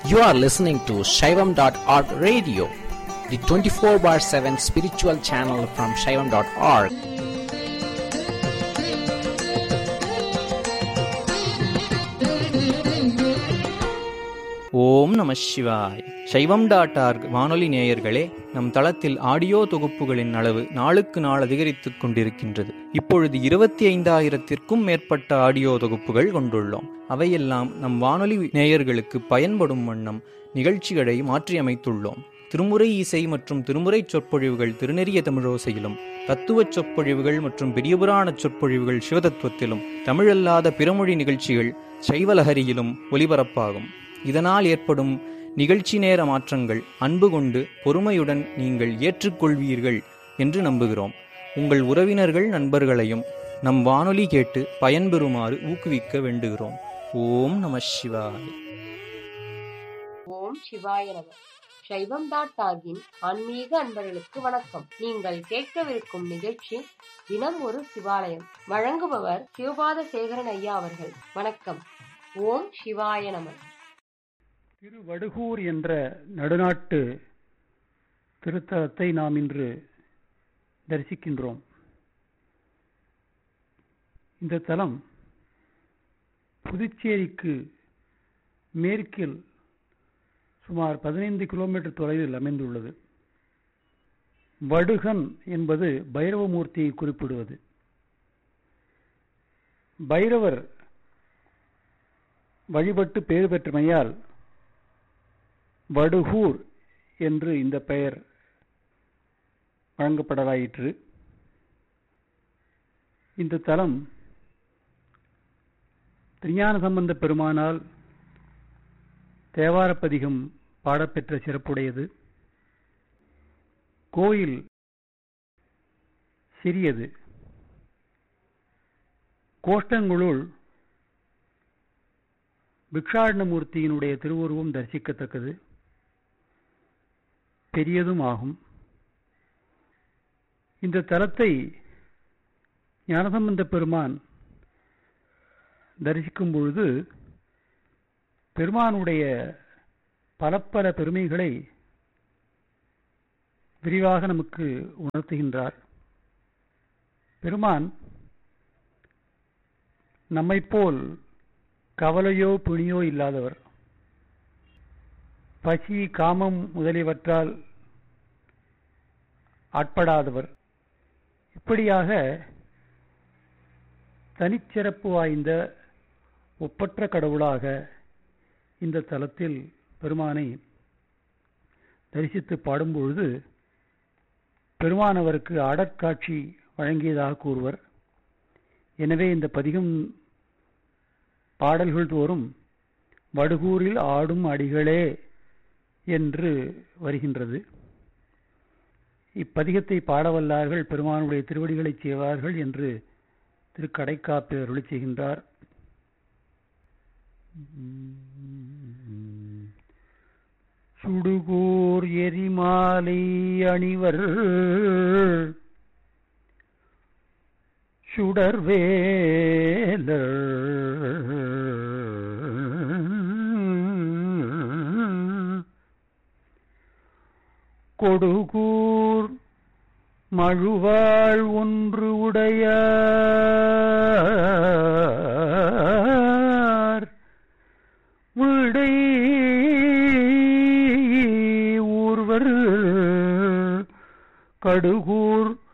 You are listening to Shaivam.org radio, the 24/7 spiritual channel from Shaivam.org. ஓம் நம சிவாய். சைவம்.org வானொலி நேயர்களே, நம் தளத்தில் ஆடியோ தொகுப்புகளின் அளவு நாளுக்கு நாள் அதிகரித்துக் கொண்டிருக்கின்றது. இப்பொழுது 25,000-த்திற்கும் மேற்பட்ட ஆடியோ தொகுப்புகள் கொண்டுள்ளோம். அவையெல்லாம் நம் வானொலி நேயர்களுக்கு பயன்படும் வண்ணம் நிகழ்ச்சிகளை மாற்றியமைத்துள்ளோம். திருமுறை இசை மற்றும் திருமுறை சொற்பொழிவுகள் திருநெறிய தமிழோசையிலும், தத்துவச் சொற்பொழிவுகள் மற்றும் பெரியபுராண சொற்பொழிவுகள் சிவதத்துவத்திலும், தமிழல்லாத பிறமொழி நிகழ்ச்சிகள் சைவலஹரியிலும் ஒலிபரப்பாகும். இதனால் ஏற்படும் நிகழ்ச்சி நேர மாற்றங்கள் அன்பு கொண்டு பொறுமையுடன் நீங்கள் ஏற்றுக்கொள்வீர்கள் என்று நம்புகிறோம். உங்கள் உறவினர்கள் நண்பர்களையும் நம் வானொலி கேட்டு பயன்பெறுமாறு ஊக்குவிக்க வேண்டுகிறோம். ஓம் நம சிவாய. ஓம் சிவாய நம. சைவம்.org-இன் ஆன்மீக அன்பர்களுக்கு வணக்கம். நீங்கள் கேட்கவிருக்கும் நிகழ்ச்சி தினம் ஒரு சிவாலயம். வழங்குபவர் சிவபாத சேகரன் ஐயா அவர்கள். வணக்கம். ஓம் சிவாய நம. திருவடுகூர் என்ற நடுநாட்டு திருத்தலத்தை நாம் இன்று தரிசிக்கின்றோம். இந்த தலம் புதுச்சேரிக்கு மேற்கில் சுமார் 15 கிலோமீட்டர் தொலைவில் அமைந்துள்ளது. வடுகன் என்பது பைரவமூர்த்தியை குறிப்பிடுவது. பைரவர் வழிபட்டு பேறு பெற்றமையால் வடுகூர் என்று இந்த பெயர் வழங்கப்படலாயிற்று. இந்த தலம் திருஞான சம்பந்த பெருமானால் தேவாரப்பதிகம் பாடப்பெற்ற சிறப்புடையது. கோயில் சிறியது. கோஷ்டங்களுள் பிக்ஷாடனமூர்த்தியினுடைய திருவுருவம் தரிசிக்கத்தக்கது, பெரியதும் ஆகும். இந்த தலத்தை ஞானசம்பந்த பெருமான் தரிசிக்கும் பொழுது பெருமானுடைய பல பெருமைகளை விரிவாக நமக்கு உணர்த்துகின்றார். பெருமான் நம்மைப்போல் கவலையோ பிணியோ இல்லாதவர், பசி காமம் முதலியவற்றால் ஆட்படாதவர். இப்படியாக தனிச்சிறப்பு வாய்ந்த ஒப்பற்ற கடவுளாக இந்த தலத்தில் பெருமானை தரிசித்து பாடும்பொழுது பெருமான் அவருக்கு ஆடற்காட்சி வழங்கியதாக கூறுவர். எனவே இந்த பதிகம் பாடல்கள் தோறும் வடுகூரில் ஆடும் அடிகளே என்று வருகின்றது. இப்பதிகத்தை பாடவல்லார்கள் பெருமானுடைய திருவடிகளை செய்வார்கள் என்று திருக்கடைக்காப்பில் அருளி செய்கின்றார். சுடுகூர் எரிமாலை அணிவர் சுடர்வேலர் கொடுகூர் மழுவாள் ஒன்று உடையார் விடை ஊர்வர் கடுகூர்